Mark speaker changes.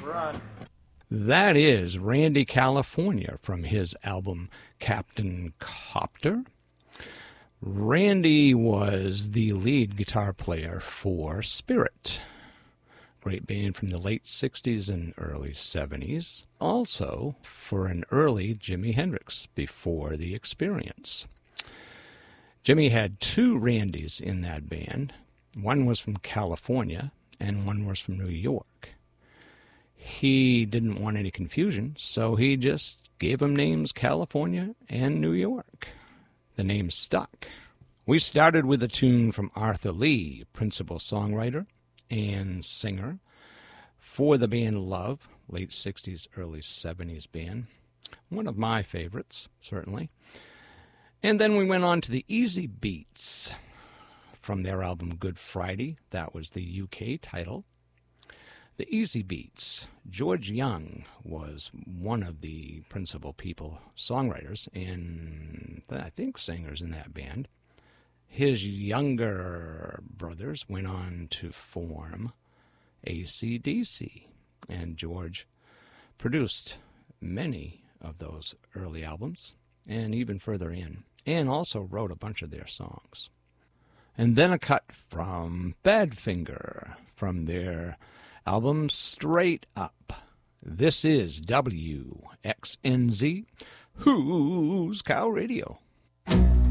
Speaker 1: Run.
Speaker 2: That is Randy California from his album Captain Copter. Randy was the lead guitar player for Spirit, great band from the late 60s and early 70s. Also for an early Jimi Hendrix before The Experience. Jimmy had two Randys in that band. One was from California and one was from New York. He didn't want any confusion, so he just gave them names California and New York. The name stuck. We started with a tune from Arthur Lee, principal songwriter and singer for the band Love, late 60s, early 70s band. One of my favorites, certainly. And then we went on to the Easy Beats from their album Good Friday. That was the UK title. The Easy Beats. George Young was one of the principal songwriters, and I think singers in that band. His younger brothers went on to form AC/DC, and George produced many of those early albums, and even further in, and also wrote a bunch of their songs. And then a cut from Badfinger from their album Straight Up. This is WXNZ, Who's Cow Radio.